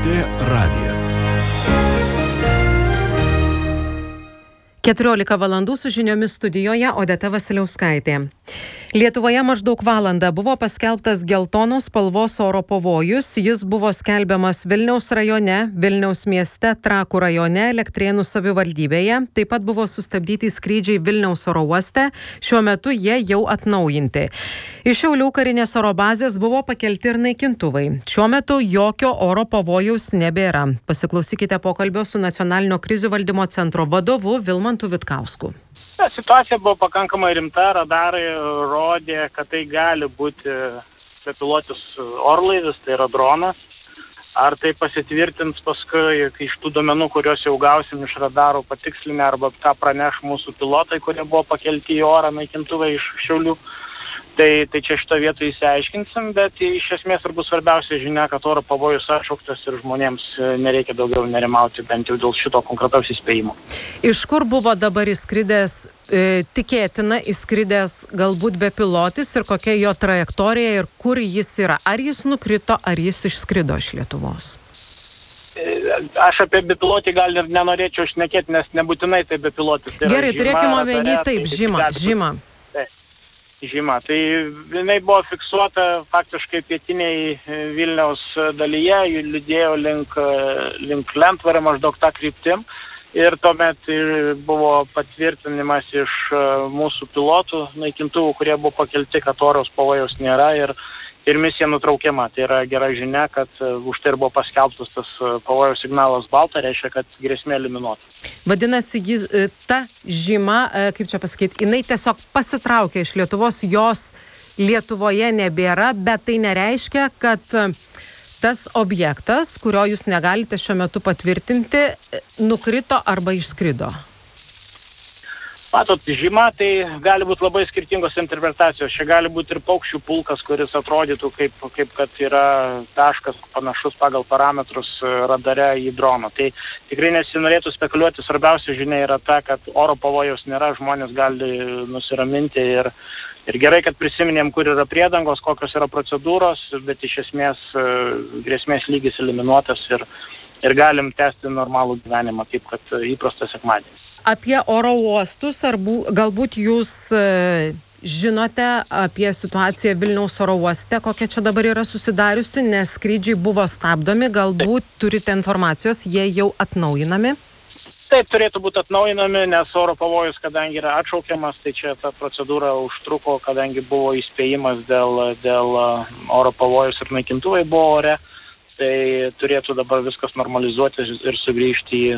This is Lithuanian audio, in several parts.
LRT radijas. 14 valandų su žiniomis studijoje Odeta Vasiliauskaitė. Lietuvoje maždaug valandą buvo paskelbtas geltonos spalvos oro pavojus. Jis buvo skelbiamas Vilniaus rajone, Vilniaus mieste, Trakų rajone, Elektrėnų savivaldybėje. Taip pat buvo sustabdyti skrydžiai Vilniaus oro uoste. Šiuo metu jie jau atnaujinti. Iš Šiaulių karinės oro bazės buvo pakelti ir naikintuvai. Šiuo metu jokio oro pavojaus nebėra. Pasiklausykite pokalbio su Nacionalinio krizių valdymo centro vadovu Vilmantu Vitkausku. Situacija buvo pakankamai rimta, radarai rodė, kad tai gali būti bepilotis orlaivis, tai yra dronas. Ar tai pasitvirtins paskui iš tų duomenų, kuriuos jau gausim iš radarų patikslinę, arba tą praneš mūsų pilotai, kurie buvo pakelti į orą naikintuvai iš Šiaulių. Tai čia šito vietoj įsiaiškinsim, bet iš esmės ir bus svarbiausia žinia, kad oro pavojus atšauktas ir žmonėms nereikia daugiau nerimauti, bent jau dėl šito konkretaus įspėjimo. Iš kur buvo dabar įskridęs, tikėtina įskridęs galbūt bepilotis ir kokia jo trajektorija ir kur jis yra? Ar jis nukrito, ar jis išskrido iš Lietuvos? Aš apie bepilotį gal ir nenorėčiau šnekėti, nes nebūtinai tai bepilotis. Tai gerai, turėkime omeny taip, žyma. Tai jinai buvo fiksuota faktiškai pietiniai Vilniaus dalyje, jų lydėjo link Lentvario maždaug tą kryptim. Ir tuomet buvo patvirtinimas iš mūsų pilotų naikintuvų, kurie buvo pakelti, kad oros pavojaus nėra ir misija nutraukiama. Tai yra gera žinia, kad už tai buvo paskelbtas tas pavojaus signalas balta, reiškia, kad grėsmė eliminuota. Vadinasi, ta žyma, kaip čia pasakyti, jinai tiesiog pasitraukė iš Lietuvos, jos Lietuvoje nebėra, bet tai nereiškia, kad tas objektas, kurio jūs negalite šiuo metu patvirtinti, nukrito arba išskrido. Matot, žyma tai gali būti labai skirtingos interpretacijos. Čia gali būti ir paukščių pulkas, kuris atrodytų kaip kad yra taškas panašus pagal parametrus radare į droną. Tai tikrai nesinorėtų spekuliuoti. Svarbiausia žinia yra ta, kad oro pavojaus nėra, žmonės gali nusiraminti ir gerai, kad prisiminėm, kur yra priedangos, kokios yra procedūros, bet iš esmės grėsmės lygis eliminuotas ir galim tęsti normalų gyvenimą, kaip kad įprastas sekmadienis. Apie oro uostus, ar galbūt jūs žinote apie situaciją Vilniaus oro uoste, kokia čia dabar yra susidariusi, nes skrydžiai buvo stabdomi, galbūt turite informacijos, jie jau atnaujinami? Taip, turėtų būti atnaujinami, nes oro pavojus, kadangi yra atšaukiamas, tai čia ta procedūra užtruko, kadangi buvo įspėjimas dėl oro pavojus ir naikintuvai buvo ore. Tai turėtų dabar viskas normalizuoti ir sugrįžti į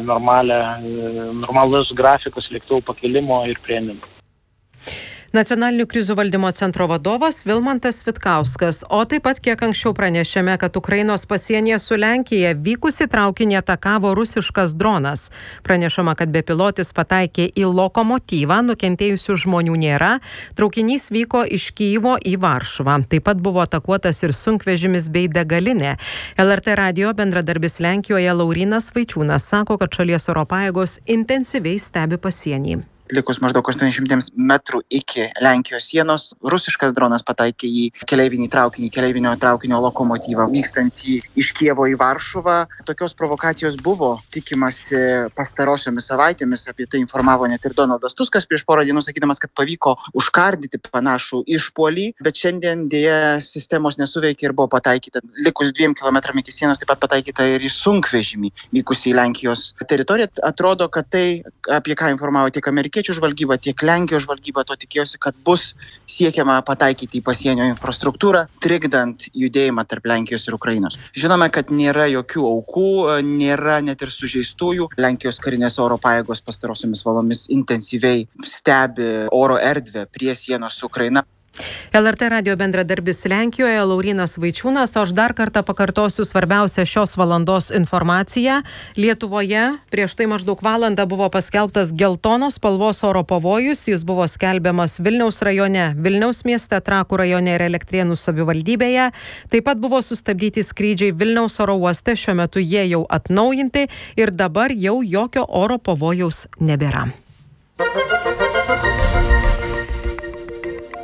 normalus grafikus lėktuvų pakilimo ir priėmimo. Nacionalinių krizių valdymo centro vadovas Vilmantas Vitkauskas. O taip pat kiek anksčiau pranešėme, kad Ukrainos pasienyje su Lenkija vykusi traukinį atakavo rusiškas dronas. Pranešama, kad bepilotis pataikė į lokomotyvą, nukentėjusių žmonių nėra. Traukinys vyko iš Kyjivo į Varšuvą. Taip pat buvo atakuotas ir sunkvežimis bei degalinė. LRT radijo bendradarbis Lenkijoje Laurynas Vaičiūnas sako, kad šalies oro pajėgos intensyviai stebi pasienį. Likus maždaug 800 metrų iki Lenkijos sienos, rusiškas dronas pataikė į keleivinio traukinio lokomotyvą, vykstantį iš Kijevo į Varšuvą. Tokios provokacijos buvo tikimasi pastarosiomis savaitėmis, apie tai informavo net ir Donaldas Tuskas prieš porą dienų, sakydamas, kad pavyko užkardyti panašų išpuolį, bet šiandien dėja sistemos nesuveikė ir buvo pataikyta. Likus 2 km iki sienos taip pat pataikyta ir į sunkvežimį vykusį į Lenkijos teritoriją. Atrodo, kad tai, apie ką informavo tiek amerikiečių žvalgyba, tiek Lenkijos žvalgyba, to tikėjosi, kad bus siekiama pataikyti į pasienio infrastruktūrą, trikdant judėjimą tarp Lenkijos ir Ukrainos. Žinome, kad nėra jokių aukų, nėra net ir sužeistųjų. Lenkijos karinės oro pajėgos pastarosiomis valandomis intensyviai stebi oro erdvę prie sienos su Ukraina. LRT radijo bendradarbis Lenkijoje Laurynas Vaičiūnas, o aš dar kartą pakartosiu svarbiausią šios valandos informaciją. Lietuvoje prieš tai maždaug valandą buvo paskelbtas geltonos spalvos oro pavojus. Jis buvo skelbiamas Vilniaus rajone, Vilniaus mieste, Trakų rajone ir Elektrėnų savivaldybėje. Taip pat buvo sustabdyti skrydžiai Vilniaus oro uoste, šiuo metu jie jau atnaujinti ir dabar jau jokio oro pavojaus nebėra.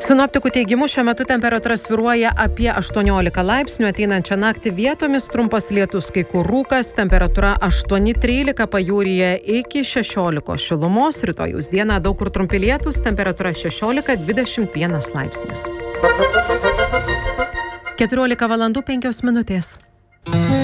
Sinoptikų teigimu šiuo metu temperatūra svyruoja apie 18 laipsnių, ateinančią naktį vietomis trumpas lietus, kai kur rūkas, temperatūra 8-13, pajūryje iki 16 šilumos, rytojus dieną daug kur trumpi lietus, temperatūra 16-21 laipsnis. 14 valandų 5 minutės.